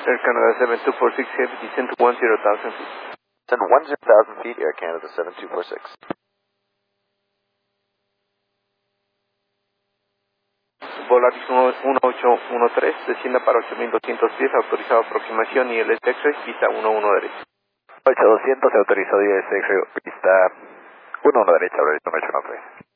Air Canada 7246, heavy descent to 10,000 feet. Send 10,000 feet, Air Canada 7246. Volaris 1813, descienda para 8,200 pies, autorizado aproximación y el X-Ray, pista 11 derecha. 8200, autorizado y el X-Ray, pista 11 derecha, Volaris 1813.